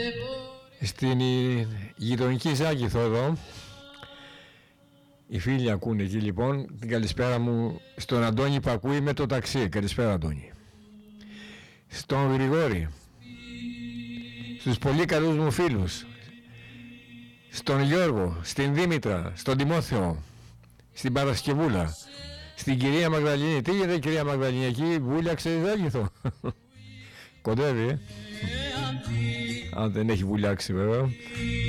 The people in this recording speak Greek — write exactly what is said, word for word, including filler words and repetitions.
Στην γειτονική Ζάκηθο εδώ, οι φίλοι ακούνε εκεί λοιπόν. Την καλησπέρα μου στον Αντώνη που ακούει με το ταξί. Καλησπέρα Αντώνη. Στον Γρηγόρη, στους πολύ καλούς μου φίλους, στον Γιώργο, στην Δήμητρα, στον Τιμόθεο, στην Παρασκευούλα, στην κυρία Μαγδαλίνη. Τι γίνεται κυρία Μαγδαλίνη, εκεί βούλιαξε Ζάκηθο? Κοντεύει, ε? Αν δεν έχει βουλιάξει βέβαια.